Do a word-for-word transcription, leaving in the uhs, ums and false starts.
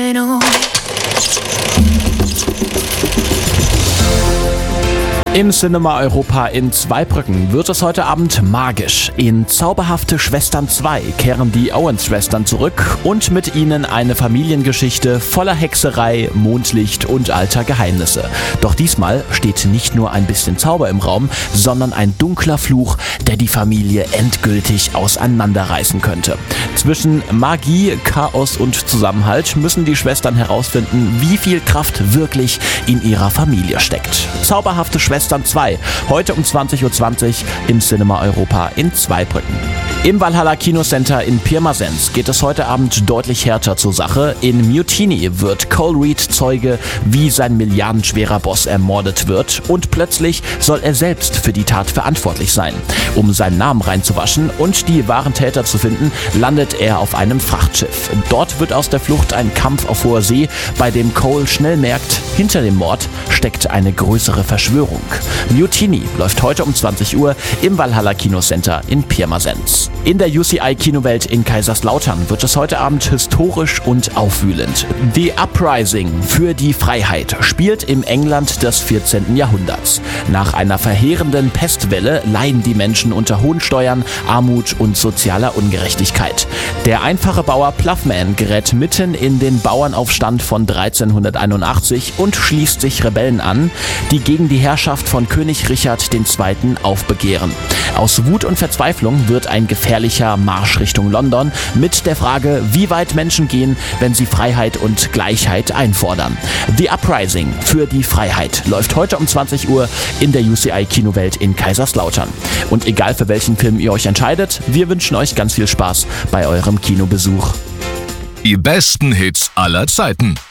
bueno. Im Cinema Europa in Zweibrücken wird es heute Abend magisch. In Zauberhafte Schwestern zwei kehren die Owens-Schwestern zurück und mit ihnen eine Familiengeschichte voller Hexerei, Mondlicht und alter Geheimnisse. Doch diesmal steht nicht nur ein bisschen Zauber im Raum, sondern ein dunkler Fluch, der die Familie endgültig auseinanderreißen könnte. Zwischen Magie, Chaos und Zusammenhalt müssen die Schwestern herausfinden, wie viel Kraft wirklich in ihrer Familie steckt. Zauberhafte Schwestern zwei, heute um zwanzig Uhr zwanzig im Cinema Europa in Zweibrücken. Im Valhalla Kinocenter in Pirmasens geht es heute Abend deutlich härter zur Sache. In Mutiny wird Cole Reed Zeuge, wie sein milliardenschwerer Boss ermordet wird, und plötzlich soll er selbst für die Tat verantwortlich sein. Um seinen Namen reinzuwaschen und die wahren Täter zu finden, landet er auf einem Frachtschiff. Dort wird aus der Flucht ein Kampf auf hoher See, bei dem Cole schnell merkt, hinter dem Mord steckt eine größere Verschwörung. Mutiny läuft heute um zwanzig Uhr im Valhalla Kinocenter in Pirmasens. In der U C I-Kinowelt in Kaiserslautern wird es heute Abend historisch und aufwühlend. The Uprising für die Freiheit spielt im England des vierzehnten Jahrhunderts. Nach einer verheerenden Pestwelle leiden die Menschen unter hohen Steuern, Armut und sozialer Ungerechtigkeit. Der einfache Bauer Ploughman gerät mitten in den Bauernaufstand von dreizehnhunderteinundachtzig und schließt sich Rebellen an, die gegen die Herrschaft von König Richard der Zweite. aufbegehren. Aus Wut und Verzweiflung wird ein gefährlicher Marsch Richtung London mit der Frage, wie weit Menschen gehen, wenn sie Freiheit und Gleichheit einfordern. The Uprising für die Freiheit läuft heute um zwanzig Uhr in der U C I-Kinowelt in Kaiserslautern. Und egal für welchen Film ihr euch entscheidet, wir wünschen euch ganz viel Spaß bei eurem Kinobesuch. Die besten Hits aller Zeiten.